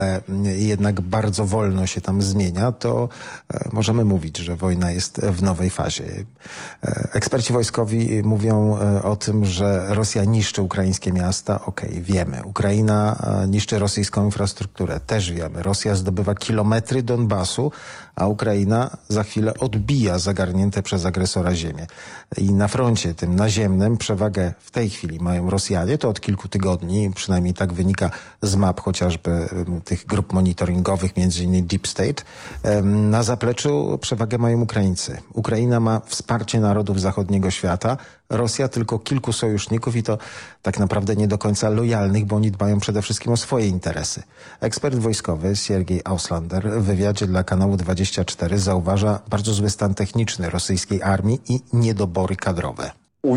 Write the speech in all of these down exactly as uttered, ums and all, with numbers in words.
jednak bardzo wolno się tam zmienia, to możemy mówić, że wojna jest w nowej fazie. Eksperci wojskowi mówią o tym, że Rosja niszczy ukraińskie miasta. Okej, okay, wiemy. Ukraina niszczy rosyjską infrastrukturę. Też wiemy. Rosja zdobywa kilometry Donbasu, a Ukraina za chwilę odbija zagarnięte przez agresora ziemię. I na froncie tym naziemnym przewagę w tej chwili mają Rosjanie. To od kilku tygodni, przynajmniej tak wynika z map chociażby tych grup monitoringowych, między innymi Deep State. Na zapleczu przewagę mają Ukraińcy. Ukraina ma wsparcie narodów zachodniego świata, Rosja tylko kilku sojuszników i to tak naprawdę nie do końca lojalnych, bo oni dbają przede wszystkim o swoje interesy. Ekspert wojskowy Siergiej Auslander w wywiadzie dla kanału dwadzieścia cztery zauważa bardzo zły stan techniczny rosyjskiej armii i niedobory kadrowe.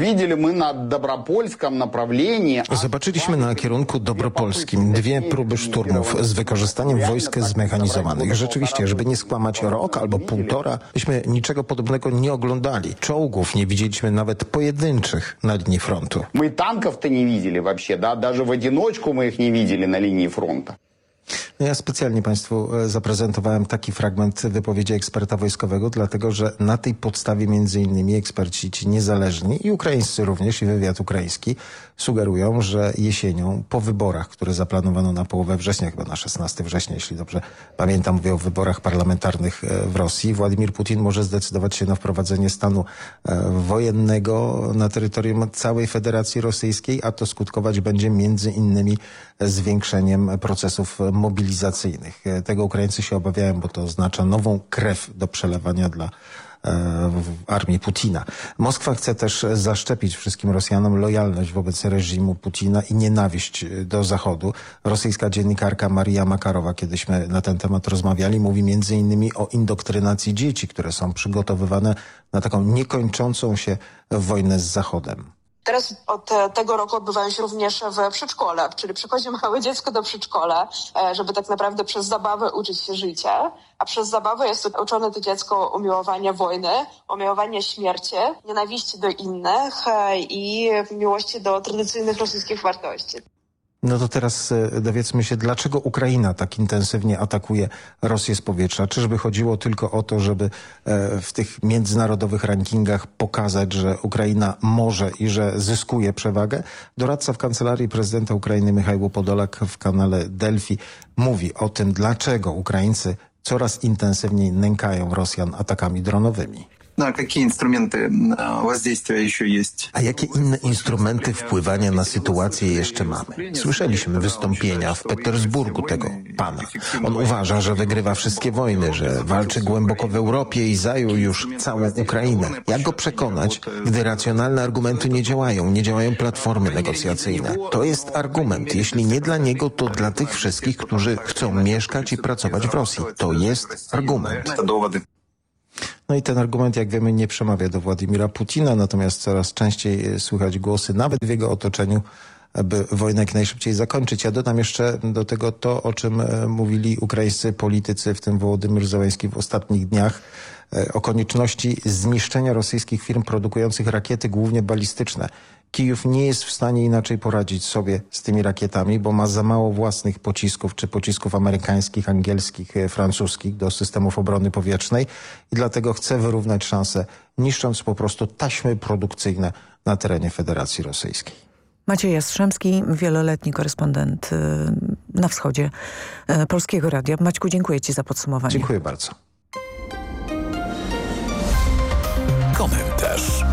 Zobaczyliśmy na kierunku Dobropolskim dwie próby szturmów z wykorzystaniem wojsk zmechanizowanych. Rzeczywiście, żeby nie skłamać rok albo półtora, myśmy niczego podobnego nie oglądali. Czołgów nie widzieliśmy nawet pojedynczych na linii frontu. My tanków to nie widzieli вообще, да, даже в одиночку мы их не видели на линии фронта. No ja specjalnie Państwu zaprezentowałem taki fragment wypowiedzi eksperta wojskowego, dlatego że na tej podstawie między innymi eksperci ci niezależni i ukraińscy również i wywiad ukraiński sugerują, że jesienią po wyborach, które zaplanowano na połowę września, chyba na szesnastego września, jeśli dobrze pamiętam, mówię o wyborach parlamentarnych w Rosji, Władimir Putin może zdecydować się na wprowadzenie stanu wojennego na terytorium całej Federacji Rosyjskiej, a to skutkować będzie między innymi zwiększeniem procesów mobilizacyjnych. Tego Ukraińcy się obawiają, bo to oznacza nową krew do przelewania dla w armii Putina. Moskwa chce też zaszczepić wszystkim Rosjanom lojalność wobec reżimu Putina i nienawiść do Zachodu. Rosyjska dziennikarka Maria Makarowa, kiedyśmy na ten temat rozmawiali, mówi między innymi o indoktrynacji dzieci, które są przygotowywane na taką niekończącą się wojnę z Zachodem. Teraz od tego roku odbywają się również w przedszkole, czyli przychodzi małe dziecko do przedszkola, żeby tak naprawdę przez zabawę uczyć się życia, a przez zabawę jest uczone to dziecko umiłowania wojny, umiłowania śmierci, nienawiści do innych i miłości do tradycyjnych rosyjskich wartości. No to teraz dowiedzmy się, dlaczego Ukraina tak intensywnie atakuje Rosję z powietrza? Czyżby chodziło tylko o to, żeby w tych międzynarodowych rankingach pokazać, że Ukraina może i że zyskuje przewagę? Doradca w kancelarii prezydenta Ukrainy Michał Podolak w kanale Delfi mówi o tym, dlaczego Ukraińcy coraz intensywniej nękają Rosjan atakami dronowymi. No, jakie instrumenty воздействия jeszcze jest? A jakie inne instrumenty wpływania na sytuację jeszcze mamy? Słyszeliśmy wystąpienia w Petersburgu tego pana. On uważa, że wygrywa wszystkie wojny, że walczy głęboko w Europie i zajął już całą Ukrainę. Jak go przekonać, gdy racjonalne argumenty nie działają, nie działają platformy negocjacyjne? To jest argument. Jeśli nie dla niego, to dla tych wszystkich, którzy chcą mieszkać i pracować w Rosji. To jest argument. No i ten argument, jak wiemy, nie przemawia do Władimira Putina, natomiast coraz częściej słychać głosy, nawet w jego otoczeniu, aby wojnę jak najszybciej zakończyć. Ja dodam jeszcze do tego to, o czym mówili ukraińscy politycy, w tym Wołodymyr Zełenski w ostatnich dniach, o konieczności zniszczenia rosyjskich firm produkujących rakiety, głównie balistyczne. Kijów nie jest w stanie inaczej poradzić sobie z tymi rakietami, bo ma za mało własnych pocisków, czy pocisków amerykańskich, angielskich, francuskich do systemów obrony powietrznej i dlatego chce wyrównać szanse, niszcząc po prostu taśmy produkcyjne na terenie Federacji Rosyjskiej. Maciej Jastrzębski, wieloletni korespondent na wschodzie Polskiego Radia. Maćku, dziękuję Ci za podsumowanie. Dziękuję bardzo. Komentarz.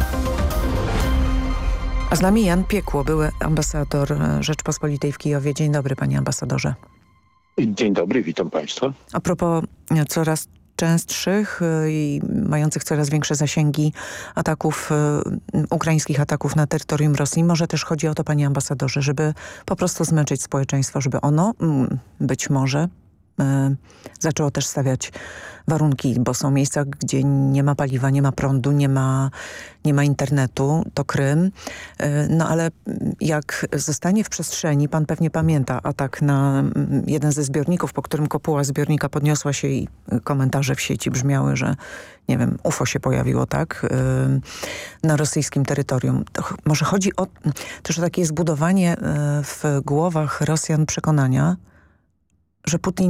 A z nami Jan Piekło, były ambasador Rzeczpospolitej w Kijowie. Dzień dobry, panie ambasadorze. Dzień dobry, witam państwa. A propos coraz częstszych i mających coraz większe zasięgi ataków, ukraińskich ataków na terytorium Rosji, może też chodzi o to, panie ambasadorze, żeby po prostu zmęczyć społeczeństwo, żeby ono być może zaczęło też stawiać warunki, bo są miejsca, gdzie nie ma paliwa, nie ma prądu, nie ma, nie ma internetu, to Krym. No ale jak zostanie w przestrzeni, pan pewnie pamięta atak na jeden ze zbiorników, po którym kopuła zbiornika podniosła się i komentarze w sieci brzmiały, że nie wiem, U F O się pojawiło, tak, na rosyjskim terytorium. To może chodzi o też o takie zbudowanie w głowach Rosjan przekonania, że Putin